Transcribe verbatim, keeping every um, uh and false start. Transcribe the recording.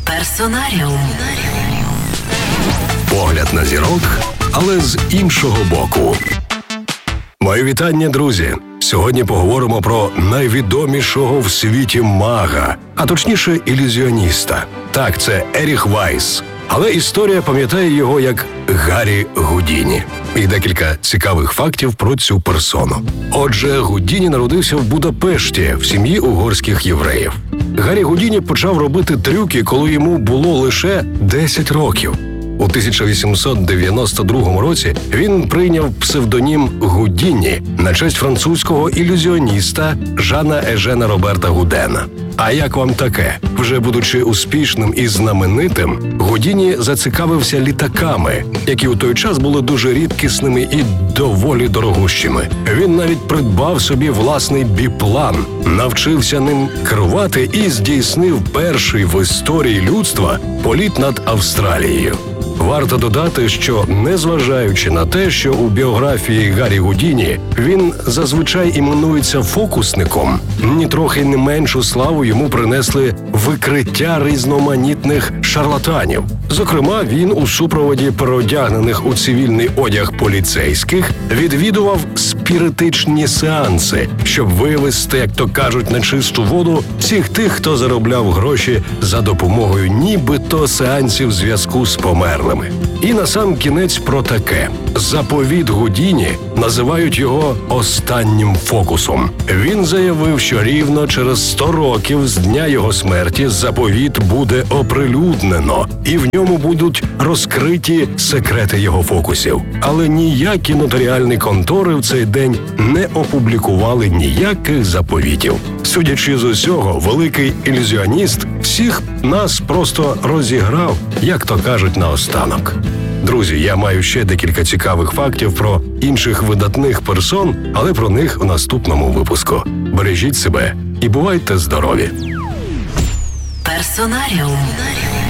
Персонаріум. Погляд на зірок, але з іншого боку. Мої вітання, друзі! Сьогодні поговоримо про найвідомішого в світі мага, а точніше ілюзіоніста. Так, це Еріх Вайс. Але історія пам'ятає його як Гаррі Гудіні. І декілька цікавих фактів про цю персону. Отже, Гудіні народився в Будапешті, в сім'ї угорських євреїв. Гаррі Гудіні почав робити трюки, коли йому було лише десять років. У тисяча вісімсот дев'яносто другому році він прийняв псевдонім Гудіні на честь французького ілюзіоніста Жана Ежена Роберта Гудена. А як вам таке? Вже будучи успішним і знаменитим, Гудіні зацікавився літаками, які у той час були дуже рідкісними і доволі дорогущими. Він навіть придбав собі власний біплан, навчився ним керувати і здійснив перший в історії людства політ над Австралією. Варто додати, що, незважаючи на те, що у біографії Гаррі Гудіні він зазвичай іменується фокусником, нітрохи не меншу славу йому принесли викриття різноманітних шарлатанів. Зокрема, він у супроводі переодягнених у цивільний одяг поліцейських відвідував спіритичні сеанси, щоб вивести, як то кажуть, на чисту воду всіх тих, хто заробляв гроші за допомогою нібито сеансів зв'язку з померлими. І насам кінець про таке. Заповіт Гудіні називають його останнім фокусом. Він заявив, що рівно через сто років з дня його смерті заповіт буде оприлюднено, і в ньому будуть розкриті секрети його фокусів. Але ніякі нотаріальні контори в цей день не опублікували ніяких заповітів. Судячи з усього, великий ілюзіоніст всіх нас просто розіграв, як то кажуть, наостанок. Друзі, я маю ще декілька цікавих фактів про інших видатних персон, але про них у наступному випуску. Бережіть себе і бувайте здорові! Персонаріум.